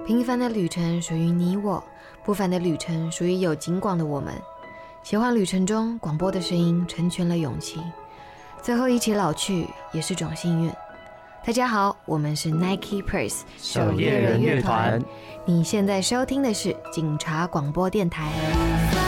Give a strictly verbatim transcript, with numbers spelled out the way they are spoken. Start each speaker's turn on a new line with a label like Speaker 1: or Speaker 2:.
Speaker 1: 平凡的旅程属于你我，不凡的旅程属于有景广的我们。奇幻旅程中，广播的声音成全了勇气，最后一起老去也是种幸运。大家好，我们是 Nike Press
Speaker 2: 守夜人乐团，
Speaker 1: 你现在收听的是警察广播电台。